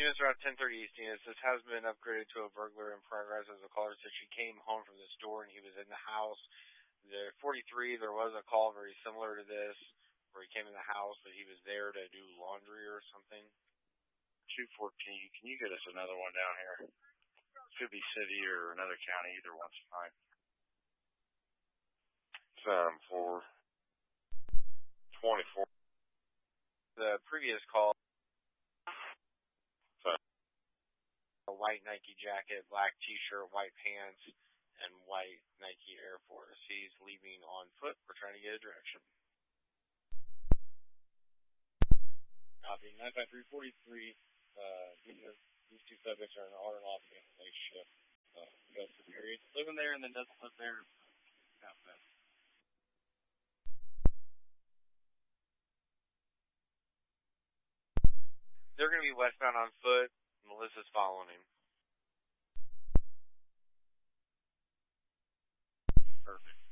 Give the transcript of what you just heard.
Units around 10:30 East units. This has been upgraded to a burglar in progress, as the caller said she came home from the store and he was in the house. The 43, there was a call very similar to this, where he came in the house, but he was there to do laundry or something. 214, can you get us another one down here? Could be city or another county, either one's fine. 424. The previous call, a white Nike jacket, black t-shirt, white pants, and white Nike Air Force. He's leaving on foot. We're trying to get a direction. Copy. 95343. These two subjects are in on and off relationship. Period. Living there and then doesn't live there. They're going to be westbound on foot. Melissa's following him. Perfect.